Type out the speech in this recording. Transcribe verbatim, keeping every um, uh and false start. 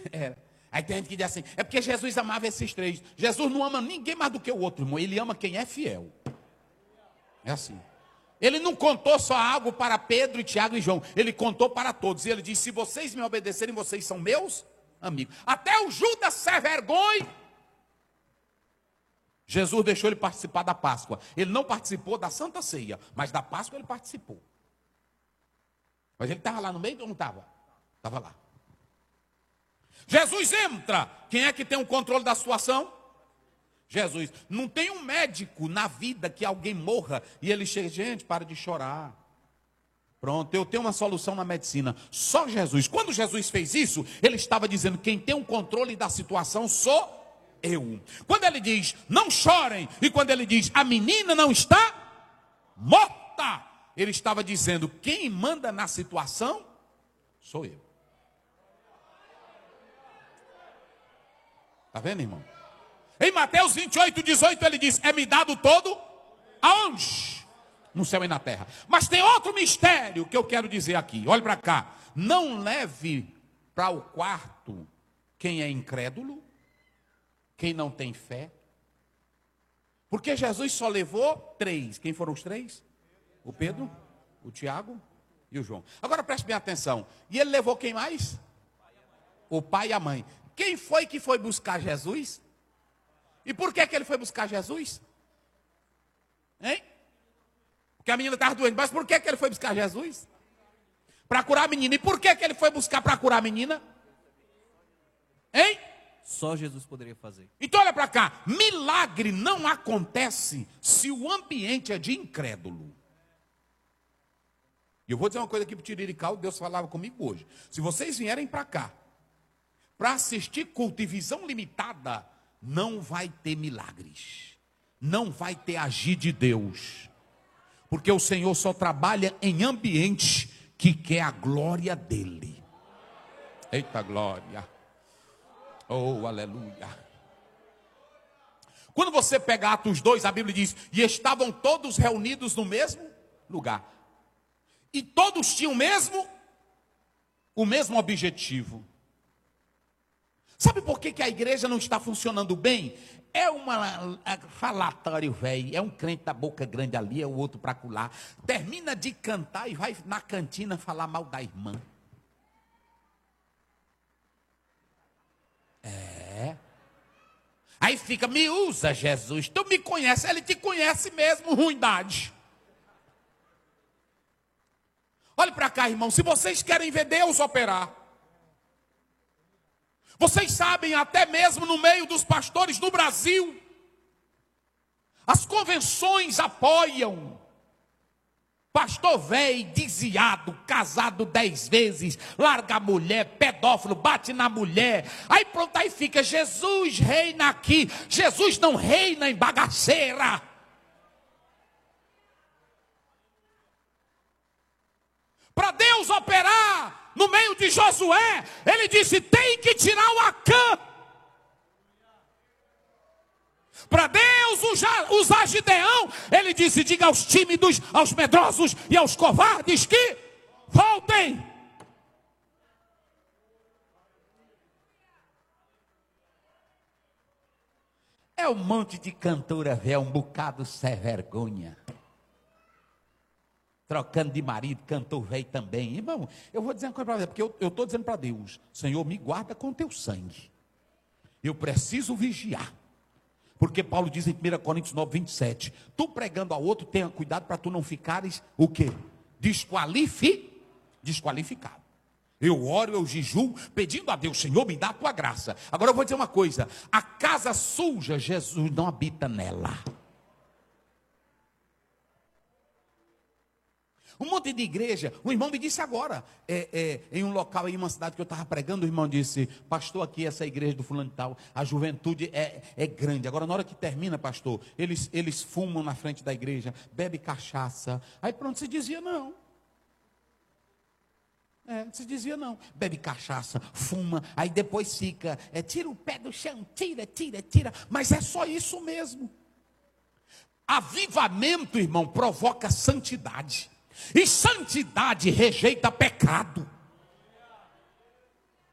Era. Aí tem gente que diz assim, é porque Jesus amava esses três. Jesus não ama ninguém mais do que o outro, irmão. Ele ama quem é fiel. É assim. Ele não contou só algo para Pedro, Tiago e João. Ele contou para todos. E ele disse, se vocês me obedecerem, vocês são meus amigos. Até o Judas se vergonha. Jesus deixou ele participar da Páscoa. Ele não participou da Santa Ceia, mas da Páscoa ele participou. Mas ele estava lá no meio ou não estava? Estava lá. Jesus entra. Quem é que tem o controle da situação? Jesus. Não tem um médico na vida que alguém morra e ele chega, gente, para de chorar. Pronto, eu tenho uma solução na medicina. Só Jesus. Quando Jesus fez isso, ele estava dizendo, quem tem o controle da situação sou eu. Quando ele diz, não chorem, e quando ele diz, a menina não está morta, ele estava dizendo, quem manda na situação sou eu. Está vendo, irmão? Em Mateus vinte e oito, dezoito, ele diz, é-me dado todo, aonde? No céu e na terra. Mas tem outro mistério que eu quero dizer aqui, olhe para cá. Não leve para o quarto quem é incrédulo, quem não tem fé. Porque Jesus só levou três. Quem foram os três? O Pedro, o Tiago e o João. Agora preste bem atenção. E ele levou quem mais? O pai e a mãe. Quem foi que foi buscar Jesus? E por que que ele foi buscar Jesus? Hein? Porque a menina estava doente. Mas por que que ele foi buscar Jesus? Para curar a menina. E por que que ele foi buscar para curar a menina? Hein? Só Jesus poderia fazer. Então olha para cá. Milagre não acontece se o ambiente é de incrédulo. E eu vou dizer uma coisa aqui para o Tirirical. Deus falava comigo hoje. Se vocês vierem para cá para assistir culto e visão limitada, não vai ter milagres. Não vai ter agir de Deus. Porque o Senhor só trabalha em ambiente que quer a glória dele. Eita glória. Oh, aleluia. Quando você pega Atos dois, a Bíblia diz, e estavam todos reunidos no mesmo lugar. E todos tinham o mesmo, o mesmo objetivo. Sabe por que que a igreja não está funcionando bem? É uma é falatório, velho. É um crente da boca grande ali, é o outro para colar. Termina de cantar e vai na cantina falar mal da irmã. É. Aí fica, me usa, Jesus. Tu me conhece, ele te conhece mesmo, ruindade. Olhe para cá, irmão. Se vocês querem ver Deus operar, vocês sabem, até mesmo no meio dos pastores do Brasil, as convenções apoiam. Pastor velho, desviado, casado dez vezes, larga a mulher, pedófilo, bate na mulher. Aí pronto, aí fica, Jesus reina aqui. Jesus não reina em bagaceira. Para Deus operar no meio de Josué, ele disse, tem que tirar o Acã. Para Deus usar Gideão, ele disse, diga aos tímidos, aos medrosos e aos covardes que voltem. É um monte de cantora velha, um bocado sem vergonha. Trocando de marido, cantor velho também. Irmão, eu vou dizer uma coisa para você, porque eu estou dizendo para Deus, Senhor, me guarda com teu sangue. Eu preciso vigiar. Porque Paulo diz em primeira Coríntios nove, vinte e sete, tu pregando ao outro, tenha cuidado para tu não ficares, o quê? Desqualifi... Desqualificado. Eu oro, eu jejuo, pedindo a Deus, Senhor, me dá a tua graça. Agora eu vou dizer uma coisa, a casa suja, Jesus não habita nela. Um monte de igreja, um irmão me disse agora, é, é, em um local, em uma cidade que eu estava pregando, o irmão disse, pastor, aqui essa igreja do fulano e tal, a juventude é, é grande. Agora na hora que termina, pastor, eles, eles fumam na frente da igreja, bebe cachaça. Aí pronto, se dizia não. É, se dizia não. Bebe cachaça, fuma, aí depois fica, é, tira o pé do chão, tira, tira, tira. Mas é só isso mesmo. Avivamento, irmão, provoca santidade. E santidade rejeita pecado.